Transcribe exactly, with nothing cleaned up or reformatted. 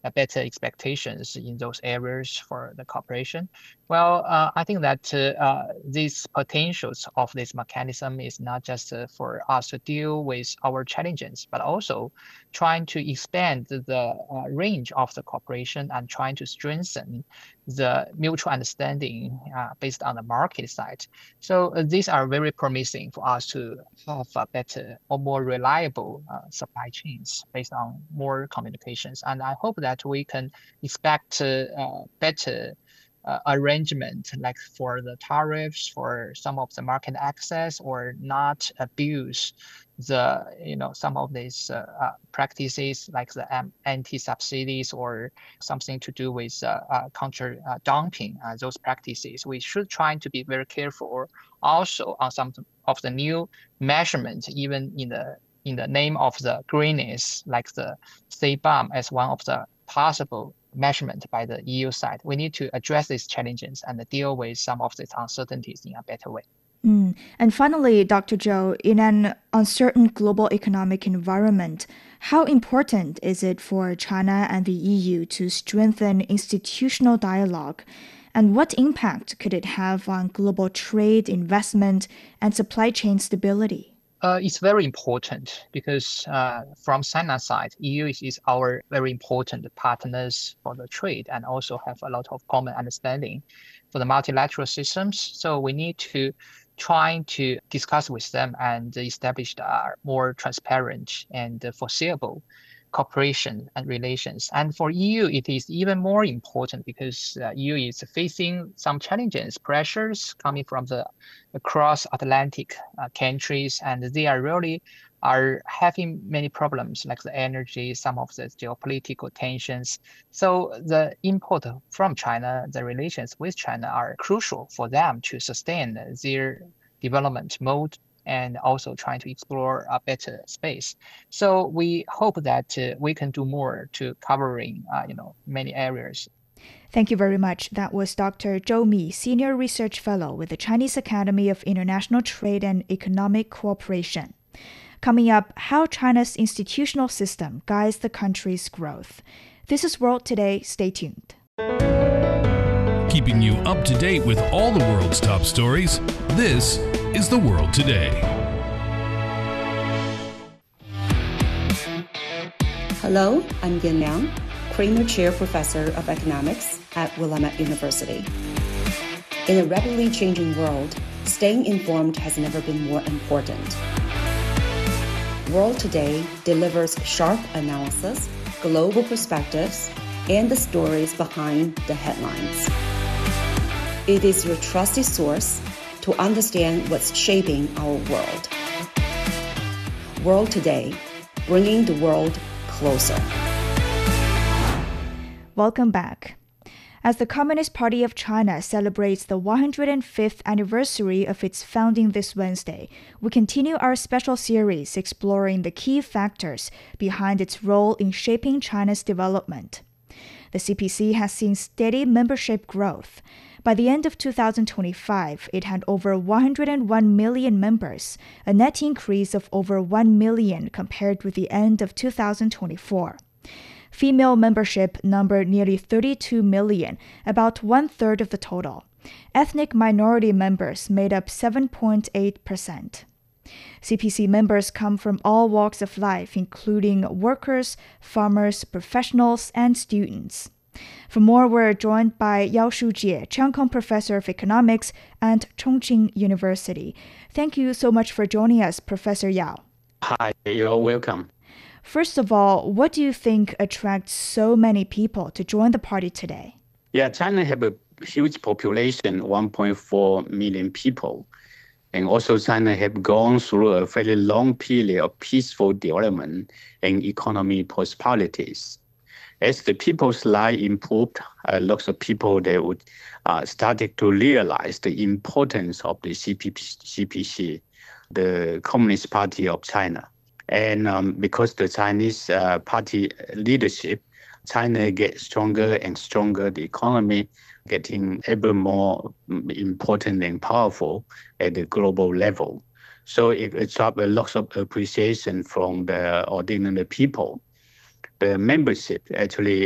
uh, better expectations in those areas for the cooperation? Well, uh, I think that uh, uh, these potentials of this mechanism is not just uh, for us to deal with our challenges, but also trying to expand the uh, range of the cooperation and trying to strengthen the mutual understanding uh, based on the market side. So uh, these are very promising for us to have a better or more reliable uh, supply chains based on more communications. And I hope that we can expect uh, uh, better uh, arrangement, like for the tariffs, for some of the market access, or not abuse the you know some of these uh, uh, practices like the um, anti-subsidies or something to do with uh, uh, counter uh, dumping. Uh, those practices we should try to be very careful also on some of the new measurement, even in the in the name of the greenness, like the C B A M as one of the possible measurement by the E U side. We need to address these challenges and deal with some of these uncertainties in a better way. Mm. And finally, Doctor Zhou, in an uncertain global economic environment, how important is it for China and the E U to strengthen institutional dialogue? And what impact could it have on global trade, investment, and supply chain stability? Uh, it's very important because uh, from China side, E U is, is our very important partners for the trade and also have a lot of common understanding for the multilateral systems. So we need to try to discuss with them and establish a more transparent and foreseeable cooperation and relations. And for E U, it is even more important because uh, E U is facing some challenges, pressures coming from the across Atlantic uh, countries, and they are really are having many problems like the energy, some of the geopolitical tensions. So the import from China, the relations with China are crucial for them to sustain their development mode and also trying to explore a better space. So we hope that uh, we can do more to covering, uh, you know, many areas. Thank you very much. That was Doctor Zhou Mi, Senior Research Fellow with the Chinese Academy of International Trade and Economic Cooperation. Coming up, how China's institutional system guides the country's growth. This is World Today. Stay tuned. Keeping you up to date with all the world's top stories, this is The World Today. Hello, I'm Yan Liang, Kramer Chair Professor of Economics at Willamette University. In a rapidly changing world, staying informed has never been more important. World Today delivers sharp analysis, global perspectives, and the stories behind the headlines. It is your trusted source to understand what's shaping our world. World Today, bringing the world closer. Welcome back. As the Communist Party of China celebrates the one hundred fifth anniversary of its founding this Wednesday, we continue our special series exploring the key factors behind its role in shaping China's development. The C P C has seen steady membership growth. By the end of two thousand twenty-five, it had over one hundred one million members, a net increase of over one million compared with the end of two thousand twenty-four. Female membership numbered nearly thirty-two million, about one-third of the total. Ethnic minority members made up seven point eight percent. C P C members come from all walks of life, including workers, farmers, professionals, and students. For more, we're joined by Yao Shujie, Cheung Kong Professor of Economics at Chongqing University. Thank you so much for joining us, Professor Yao. Hi, you're welcome. First of all, what do you think attracts so many people to join the party today? Yeah, China have a huge population, one point four million people. And also China have gone through a very long period of peaceful development and economic prosperities. As the people's life improved, uh, lots of people they would uh, started to realize the importance of the C P C, the Communist Party of China. And um, because the Chinese uh, party leadership, China gets stronger and stronger, the economy getting ever more important and powerful at the global level. So it attracts a lot of appreciation from the ordinary people. The membership actually